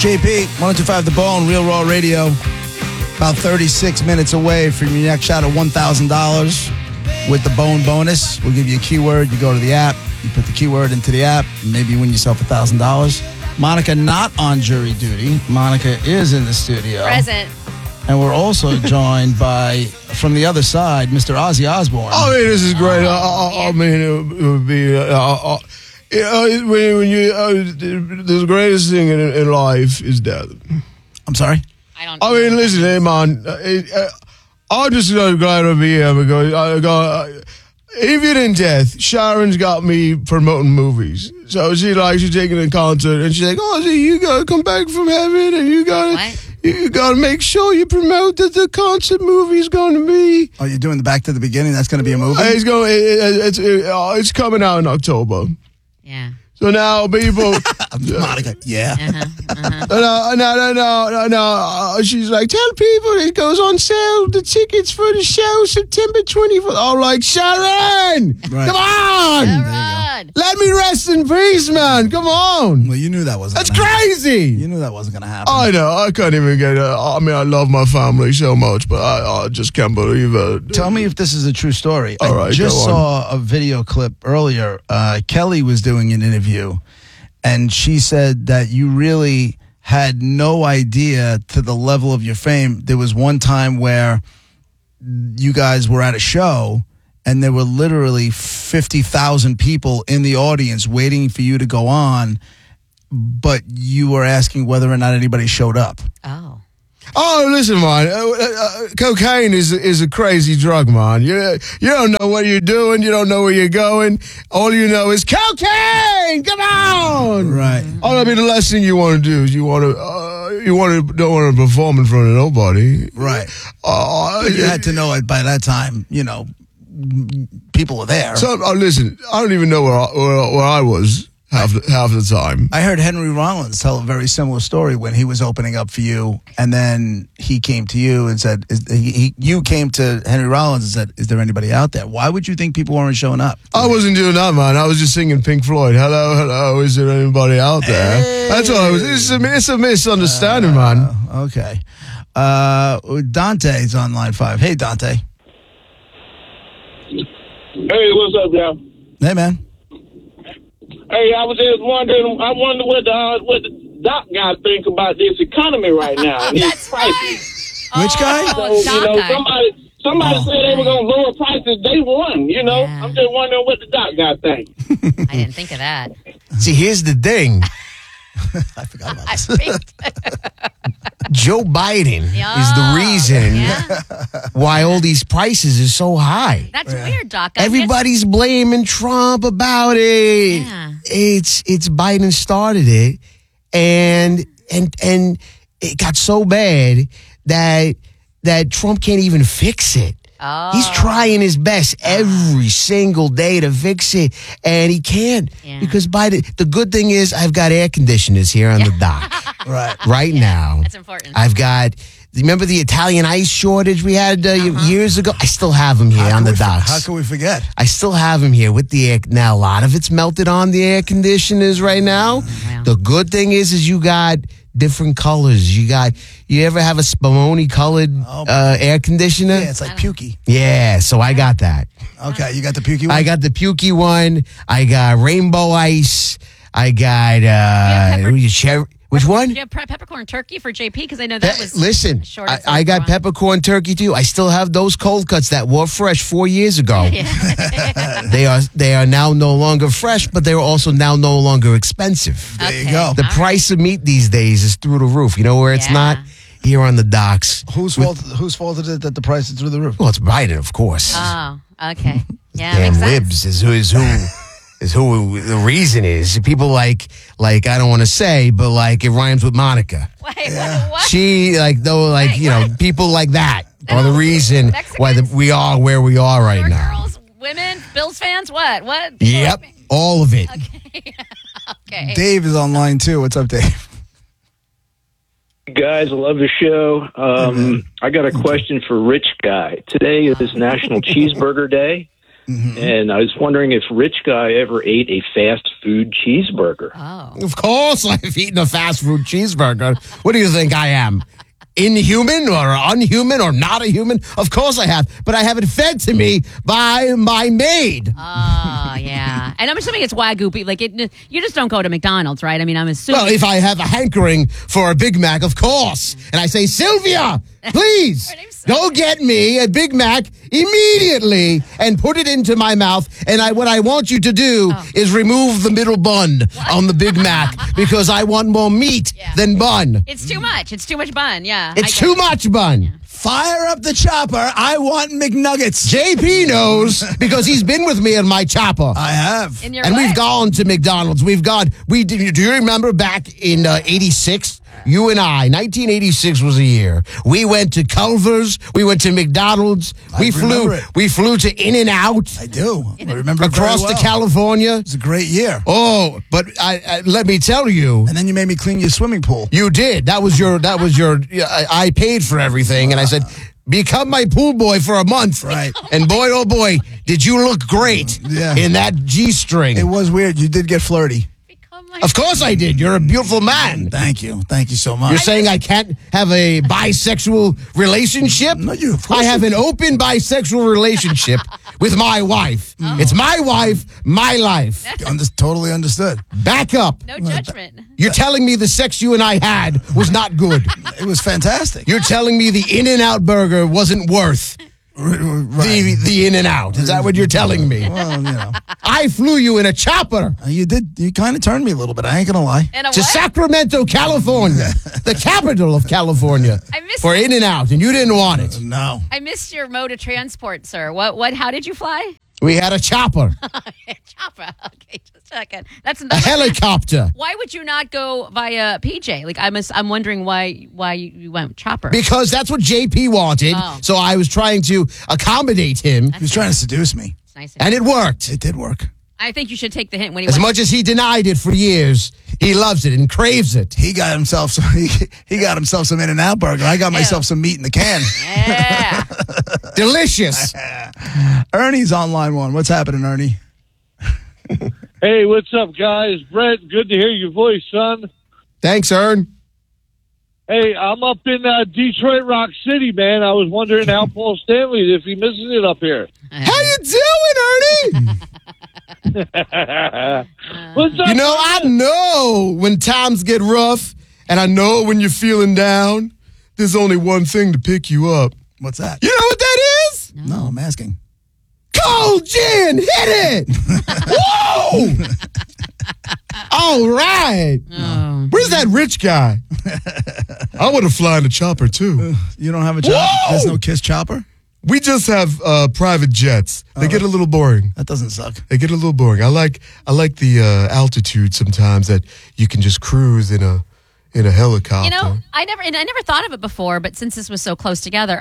JP, 102.5 The Bone, Real Raw Radio. About 36 minutes away from your next shot of $1,000 with the Bone bonus. We'll give you a keyword. You go to the app. You put the keyword into the app. And maybe you win yourself $1,000. Monica not on jury duty. Monica is in the studio. Present. And we're also joined by, from the other side, Mr. Ozzy Osbourne. I mean, this is great. I mean, it would be... when you the greatest thing in life is death. I'm sorry? I mean, listen, hey, man. I'm just glad to be here because even in death, Sharon's got me promoting movies. So she's taking a concert and she's like, "Oh, you gotta come back from heaven and you gotta make sure you promote that the concert movie's going to be." Oh, you're doing the Back to the Beginning? That's going to be a movie? It's coming out in October. Yeah. So now people... Monica, yeah. No. She's like, tell people it goes on sale, the tickets for the show, September 24th. I'm like, Sharon! Right. Come on! Sharon! Let me rest in peace, man. Come on. Well, you knew that wasn't That's gonna crazy. happen. You knew that wasn't going to happen. I know. I can't even get it. I mean, I love my family so much, but I just can't believe it. Tell me if this is a true story. All I right, just go on. saw a video clip earlier. Kelly was doing an interview, and she said that you really had no idea to the level of your fame. There was one time where you guys were at a show, and there were literally 50,000 people in the audience waiting for you to go on, but you were asking whether or not anybody showed up. Oh. Oh, listen, man. Cocaine is a crazy drug, man. You don't know what you're doing. You don't know where you're going. All you know is cocaine. Come on. Right. Oh, I mean, the last thing you want to do is don't want to perform in front of nobody. Right. You had to know it by that time, people were there. So, listen, I don't even know where I was half the time. I heard Henry Rollins tell a very similar story when he was opening up for you, and then he came to you and said, you came to Henry Rollins and said, is there anybody out there? Why would you think people weren't showing up? I wasn't doing that, man. I was just singing Pink Floyd. Hello, hello, is there anybody out there? Hey. That's all I was. It's a misunderstanding, man. Okay. Dante's on line 5. Hey, Dante. Hey, what's up, y'all? Hey, man. Hey, I was just wondering. I wonder what the doc guy think about this economy right now. That's right. Which guy? Oh, So, doc guy. somebody said they were going to lower prices day one. Yeah. I'm just wondering what the doc guy think. I didn't think of that. See, here's the thing. I forgot about I this. think. Joe Biden is the reason Yeah. why all these prices are so high. That's weird, Doc. I Everybody's blaming Trump about it. Yeah. It's Biden started it, and it got so bad that Trump can't even fix it. Oh. He's trying his best every single day to fix it, and he can't because Biden. The good thing is I've got air conditioners here on the dock right now. That's important. I've got. Remember the Italian ice shortage we had years ago? I still have them here on the docks. How can we forget? I still have them here with the air. Now, a lot of it's melted on the air conditioners right now. Wow. The good thing is you got different colors. You ever have a Spumoni colored air conditioner? Yeah, it's like pukey. Yeah, so I got that. Okay, you got the pukey one? I got the pukey one. I got rainbow ice. I got cherry. Which one? You have peppercorn turkey for JP because I know that was. Listen, short of I got run. peppercorn turkey too. I still have those cold cuts that were fresh 4 years ago. Yeah. They are now no longer fresh, but they are also now no longer expensive. There you go. The price of meat these days is through the roof. You know where it's not? Here on the docks. Whose fault is it that the price is through the roof? Well, it's Biden, of course. Oh, okay. Yeah, Damn makes sense. libs is who the reason is. People like I don't want to say, but like it rhymes with Monica. Wait, what? She people like that are the reason why we are where we are right Short now. girls, women, Bills fans, what? Yep, all of it. Okay. Dave is on line 2. What's up, Dave? Guys, I love the show. I got a question for Rich Guy. Today is National Cheeseburger Day. And I was wondering if Rich Guy ever ate a fast food cheeseburger. Oh. Of course I've eaten a fast food cheeseburger. What do you think I am? Inhuman or unhuman or not a human? Of course I have, but I have it fed to me by my maid. Oh, yeah. And I'm assuming it's Wagyu beef. Like, you just don't go to McDonald's, right? I mean, I'm assuming. Well, if I have a hankering for a Big Mac, of course. And I say, Sylvia, please, Her name's go get me a Big Mac immediately and put it into my mouth. And what I want you to do is remove the middle bun on the Big Mac because I want more meat than bun. It's too much. It's too much bun. Yeah. It's too much bun. Fire up the chopper. I want McNuggets. JP knows because he's been with me in my chopper. I have. In your And we've what? gone to McDonald's. Do you remember back in 86? You and I, 1986 was a year. We went to Culver's. We went to McDonald's. I remember it. We flew to In-N-Out I do. I remember it very across to well. California. It was a great year. Oh, but I let me tell you, And then you made me clean your swimming pool. you did. That was your. I paid for everything, and I said, become my pool boy for a month. Right. And boy, oh boy, did you look great Yeah. in that G-string. It was weird. You did get flirty. Become my- Of course I did. You're a beautiful man. Thank you. Thank you so much. You're saying I can't have a bisexual relationship? No, you- of course I have you- an open bisexual relationship with my wife. It's my wife, my life. Totally understood. Back up. No judgment. You're telling me the sex you and I had was not good. It was fantastic. You're telling me the In-N-Out burger wasn't worth Right. the In-N-Out. Is that what you're telling me? Well, you know, I flew you in a chopper you did. You kind of turned me a little bit. I ain't gonna lie. And a to what? Sacramento, California, the capital of California, I miss for it. In-N-Out, and you didn't want it. No. I missed your mode of transport, sir. What? How did you fly? We had a chopper, Chopper. Okay, just a second. That's a another. helicopter. Why would you not go via PJ? Like, I'm wondering why you went chopper. Because that's what JP wanted. Oh. So I was trying to accommodate him, He was trying to seduce me. It's nice. and it worked. It did work. I think you should take the hint when he As went. much as he denied it for years, he loves it and craves it. He got himself some. He got himself some In-N-Out burger. I got myself some meat in the can. Yeah. Delicious. Ernie's on line one. What's happening, Ernie? Hey, what's up, guys? Brett, good to hear your voice, son. Thanks, Ern. Hey, I'm up in Detroit Rock City, man. I was wondering how Paul Stanley, if he misses it up here. How you doing, Ernie? What's up? You know, I know when times get rough, and I know when you're feeling down, there's only one thing to pick you up. What's that? You know what that is? No, I'm asking. Cold gin, hit it! Whoa! All right. Oh. Where's that rich guy? I want to fly in the chopper, too. You don't have a chopper? Whoa! There's no Kiss chopper? We just have private jets. They get a little boring. That doesn't suck. They get a little boring. I like the altitude sometimes that you can just cruise in a helicopter. You know, I never thought of it before, but since this was so close together,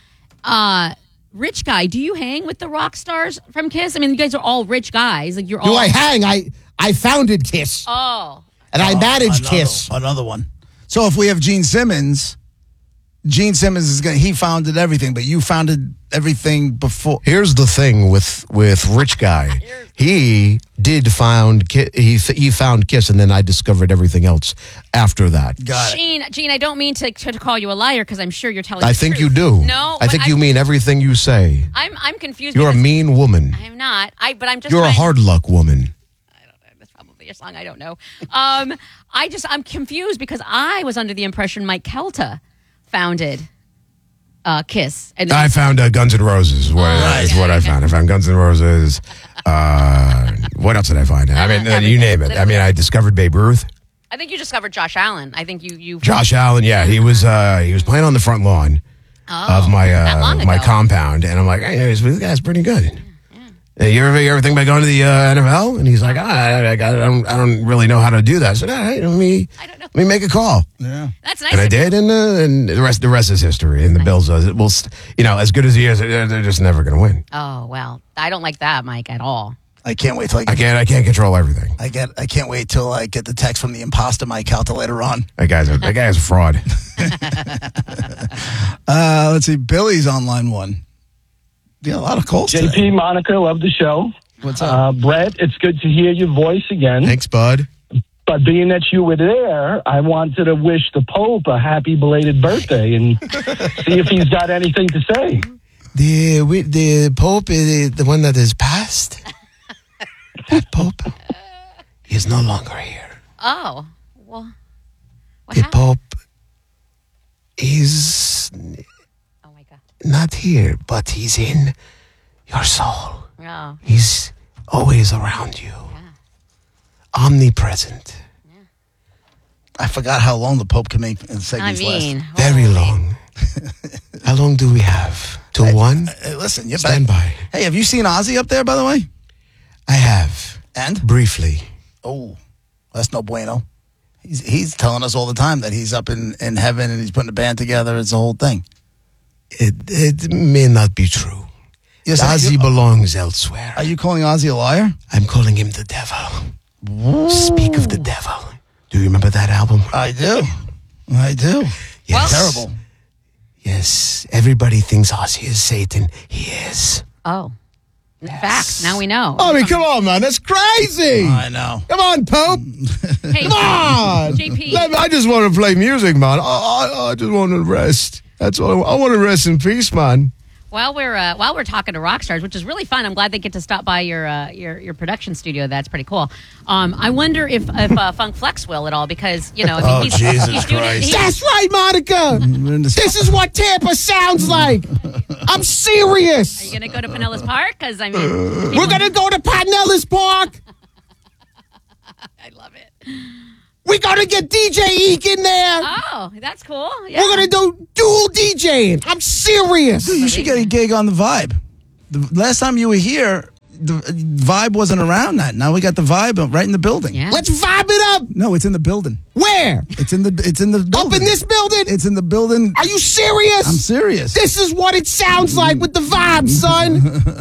rich guy, do you hang with the rock stars from Kiss? I mean, you guys are all rich guys. Like, you're all. Do I hang? I founded Kiss, Oh. and I managed Another- Kiss. Another one. So if we have Gene Simmons is going. He founded everything, but you founded everything before. Here's the thing with Rich Guy. He did found he found Kiss, and then I discovered everything else after that. Got it. Gene, I don't mean to call you a liar because I'm sure you're telling. I the think truth. you do. No, I think you mean everything you say. I'm confused. You're a because mean woman. I'm not. But I'm just. You're a trying- hard luck woman. That's probably a song. I don't know. I'm confused because I was under the impression Mike Kelta founded Kiss. And I found Guns N' Roses. Is what I found. I found Guns N' Roses. What else did I find? I mean, you name it. I mean, I discovered Babe Ruth. I think you discovered Josh Allen. I think you. Josh Allen, yeah, he was playing on the front lawn of that long my ago. compound, and I'm like, hey, this guy's pretty good. You ever think about going to the NFL? And he's like, I don't really know how to do that. I said, all right, I don't know. let me make a call. Yeah. That's nice. And I of you. did, and the rest is history. And the Bills, will, as good as he is, they're just never going to win. Oh well, I don't like that, Mike, at all. I can't wait till I can't control everything. I can't wait till I get the text from the imposter Mike Calta later on. That guy's a fraud. Let's see. Billy's on line one. Yeah, a lot of calls JP, today. Monica, love the show. What's up? Brett, it's good to hear your voice again. Thanks, bud. But being that you were there, I wanted to wish the Pope a happy belated birthday and see if he's got anything to say. The Pope is the one that is passed. That Pope is no longer here. Oh, well, what The happened? Pope is Oh my God. not here, but he's in your soul. Oh, He's always around you, omnipresent, I forgot how long the Pope can make segments last. very long. How long do we have? Till one? Hey, listen, you're Stand back. by. Hey, have you seen Ozzy up there, by the way? I have. And? Briefly. Oh, that's no bueno. He's telling us all the time that he's up in heaven and he's putting a band together. It's the whole thing. It may not be true. Yes, Ozzy belongs elsewhere. Are you calling Ozzy a liar? I'm calling him the devil. Speak of the devil. Do you remember that album? I do. I do. Yes. Terrible. Yes. Everybody thinks Ozzy is Satan. He is. Oh. In fact, now we know. I mean, come on, man. That's crazy. I know. Come on, Pope. Hey, Come on. JP. I just want to play music, man. I just want to rest. That's all. I want to rest in peace, man. While we're talking to rock stars, which is really fun, I'm glad they get to stop by your production studio. That's pretty cool. I wonder if Funk Flex will at all, because I mean, Oh, he's Jesus doing Christ. That's right, Monica. This is what Tampa sounds like. I'm serious. Are you gonna go to Pinellas Park? Because I mean, We're going to go to Pinellas Park. I love it. We're going to get DJ Eek in there. Oh, that's cool. Yeah. We're going to do dual DJing. I'm serious. Dude, you should get a gig on the Vibe. The last time you were here, the Vibe wasn't around that. Now we got the Vibe right in the building. Yeah. Let's vibe it up. No, it's in the building. Where? It's in the building. Up in this building? It's in the building. Are you serious? I'm serious. This is what it sounds like with the vibe, son.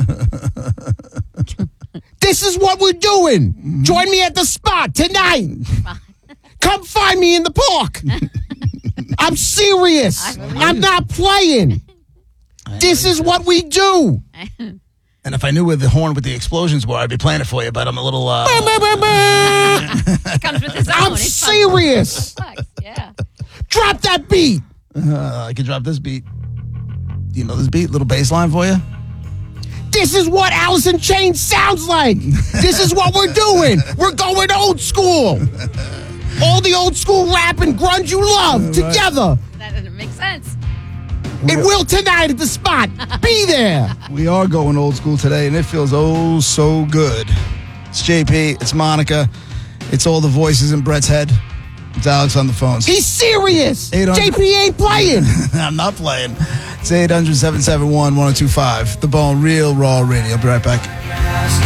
This is what we're doing. Join me at the spot tonight. Come find me in the park. I'm serious. I'm not playing. This is what we do. And if I knew where the horn with the explosions were, I'd be playing it for you, but I'm a little... It comes with its own. I'm It's fun. serious. Yeah. Drop that beat. I can drop this beat. Do you know this beat? Little bass line for you? This is what Alice in Chains sounds like. This is what we're doing. We're going old school. All the old school rap and grunge you love together. That doesn't make sense. It will tonight at the spot. Be there. We are going old school today, and it feels oh so good. It's JP. It's Monica. It's all the voices in Brett's head. It's Alex on the phones. He's serious. 800 JP ain't playing. I'm not playing. It's 800-771-1025. The Bone Real Raw Radio. I'll be right back.